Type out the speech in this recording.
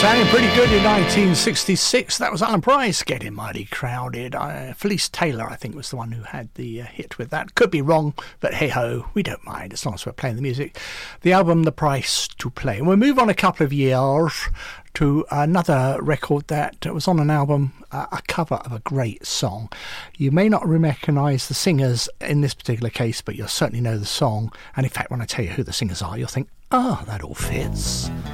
Sounding pretty good in 1966. That was Alan Price, Getting Mighty Crowded. Felice Taylor, I think, was the one who had the hit with that. Could be wrong, but hey-ho, we don't mind as long as we're playing the music. The album, The Price to Play. And we'll move on a couple of years to another record that was on an album, a cover of a great song. You may not recognise the singers in this particular case, but you'll certainly know the song. And in fact, when I tell you who the singers are, you'll think, that all fits.